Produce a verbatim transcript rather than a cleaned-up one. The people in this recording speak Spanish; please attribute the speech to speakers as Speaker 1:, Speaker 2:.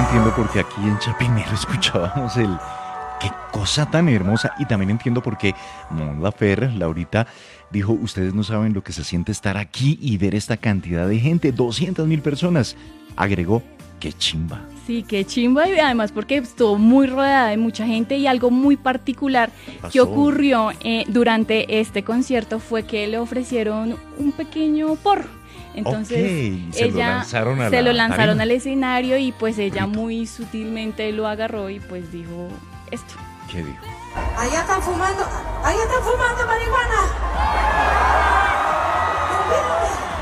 Speaker 1: entiendo por qué aquí en Chapinero escuchábamos el... Qué cosa tan hermosa. Y también entiendo por qué Mon Laferte, Laurita, dijo, ustedes no saben lo que se siente estar aquí y ver esta cantidad de gente, doscientas mil personas. Agregó, qué chimba.
Speaker 2: Sí, qué chimba, y además porque estuvo muy rodeada de mucha gente, y algo muy particular
Speaker 1: Pasó.
Speaker 2: que ocurrió eh, durante este concierto fue que le ofrecieron un pequeño porro. Entonces
Speaker 1: Ok, se lo
Speaker 2: ella
Speaker 1: lanzaron a
Speaker 2: se
Speaker 1: la
Speaker 2: lo lanzaron
Speaker 1: tarima.
Speaker 2: al escenario, y pues ella
Speaker 1: Rico.
Speaker 2: muy sutilmente lo agarró y pues dijo esto.
Speaker 1: ¿Qué dijo?
Speaker 3: Allá están fumando, allá están fumando marihuana.